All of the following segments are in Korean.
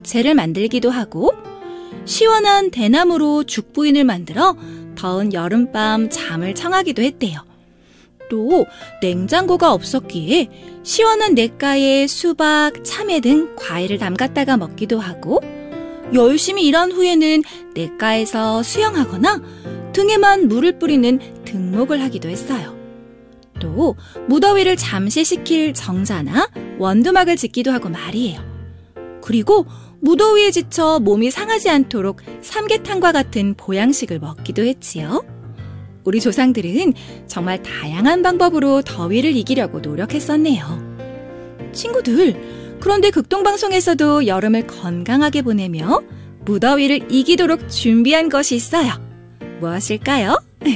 재를 만들기도 하고 시원한 대나무로 죽부인을 만들어 더운 여름밤 잠을 청하기도 했대요. 또 냉장고가 없었기에 시원한 냇가에 수박, 참외 등 과일을 담갔다가 먹기도 하고 열심히 일한 후에는 냇가에서 수영하거나 등에만 물을 뿌리는 등목을 하기도 했어요. 또 무더위를 잠시 식힐 정자나 원두막을 짓기도 하고 말이에요. 그리고 무더위에 지쳐 몸이 상하지 않도록 삼계탕과 같은 보양식을 먹기도 했지요. 우리 조상들은 정말 다양한 방법으로 더위를 이기려고 노력했었네요. 친구들, 그런데 극동방송에서도 여름을 건강하게 보내며 무더위를 이기도록 준비한 것이 있어요. 무엇일까요?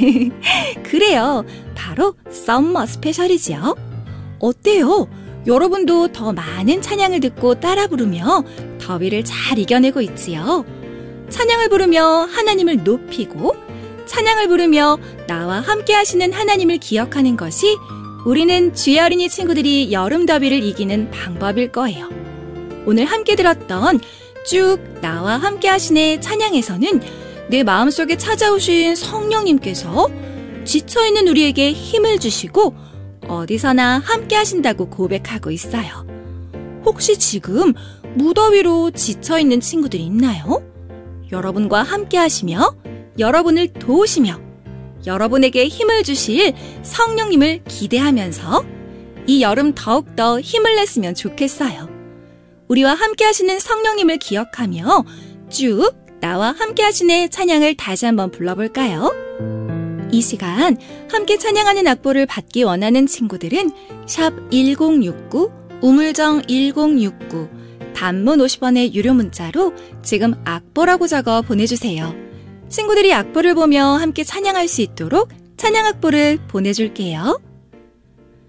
그래요. 바로 썸머 스페셜이지요. 어때요? 여러분도 더 많은 찬양을 듣고 따라 부르며 더위를 잘 이겨내고 있지요. 찬양을 부르며 하나님을 높이고 찬양을 부르며 나와 함께 하시는 하나님을 기억하는 것이 우리는 주의 어린이 친구들이 여름 더위를 이기는 방법일 거예요. 오늘 함께 들었던 쭉 나와 함께 하시네 찬양에서는 내 마음속에 찾아오신 성령님께서 지쳐있는 우리에게 힘을 주시고 어디서나 함께 하신다고 고백하고 있어요. 혹시 지금 무더위로 지쳐있는 친구들이 있나요? 여러분과 함께 하시며 여러분을 도우시며 여러분에게 힘을 주실 성령님을 기대하면서 이 여름 더욱더 힘을 냈으면 좋겠어요. 우리와 함께 하시는 성령님을 기억하며 쭉 나와 함께 하시네 찬양을 다시 한번 불러볼까요? 이 시간 함께 찬양하는 악보를 받기 원하는 친구들은 샵 1069 우물정 1069 단문 50원의 유료 문자로 지금 악보라고 적어 보내주세요. 친구들이 악보를 보며 함께 찬양할 수 있도록 찬양 악보를 보내줄게요.